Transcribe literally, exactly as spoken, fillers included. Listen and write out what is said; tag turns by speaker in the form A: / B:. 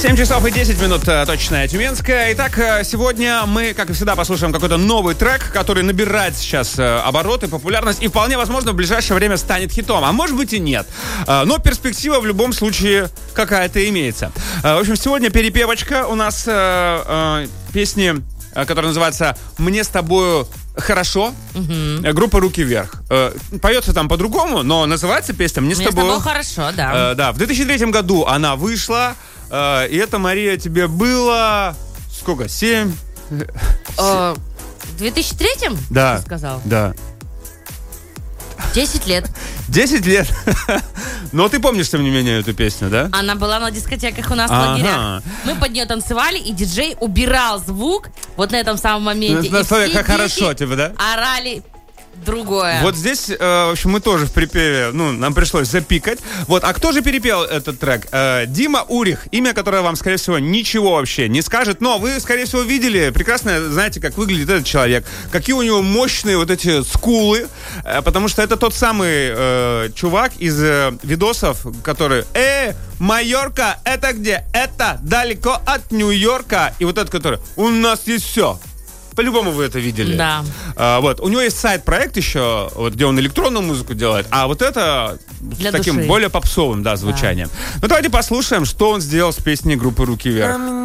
A: семь часов и десять минут, точная тюменская. Итак, сегодня мы, как и всегда, послушаем какой-то новый трек, который набирает сейчас обороты, популярность и вполне возможно в ближайшее время станет хитом. А может быть и нет. Но перспектива в любом случае какая-то имеется. В общем, сегодня перепевочка у нас песни, которая называется «Мне с тобою хорошо». Угу. Группа «Руки вверх». Поется там по-другому, но называется песня «Мне,
B: Мне
A: с тобою
B: хорошо», да.
A: Да, в две тысячи третьем году она вышла. И это, Мария, тебе было... Сколько? Семь?
B: В две тысячи третьем?
A: Да.
B: Ты сказал?
A: Да.
B: Десять лет.
A: Десять лет? Но ты помнишь, тем не менее, эту песню, да?
B: Она была на дискотеках у нас в
A: Ага.
B: лагерях. Мы под нее танцевали, и диджей убирал звук вот на этом самом моменте.
A: На
B: и
A: слове
B: все
A: «как хорошо»
B: дети
A: тебе, да?
B: орали другое.
A: Вот здесь, э, в общем, мы тоже в припеве, ну, нам пришлось запикать. Вот, а кто же перепел этот трек? Э, Дима Урих, имя, которое вам, скорее всего, ничего вообще не скажет, но вы, скорее всего, видели, прекрасно знаете, как выглядит этот человек, какие у него мощные вот эти скулы, э, потому что это тот самый э, чувак из э, видосов, который «Э, Майорка, это где? Это далеко от Нью-Йорка». И вот этот, который «У нас есть все». По-любому вы это видели.
B: Да.
A: А, вот. У него есть сайт-проект еще, вот, где он электронную музыку делает, а вот это
B: Для
A: с таким
B: души.
A: более попсовым, да, звучанием. Да. Ну, давайте послушаем, что он сделал с песней группы «Руки вверх».